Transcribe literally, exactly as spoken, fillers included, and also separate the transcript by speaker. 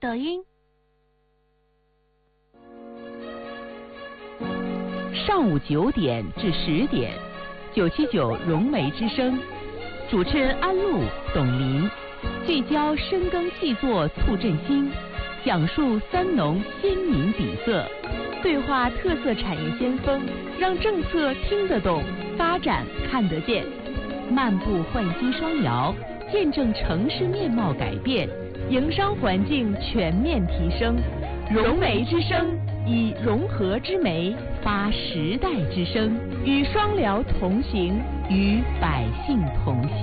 Speaker 1: 抖音。
Speaker 2: 上午九点至十点，九七九融媒之声，主持人安陆、董林，聚焦深耕细作促振兴，讲述三农鲜明底色，对话特色产业先锋，让政策听得懂，发展看得见，漫步焕新双摇，见证城市面貌改变，营商环境全面提升。融媒之声以融合之媒发时代之声，与双辽同行，与百姓同行。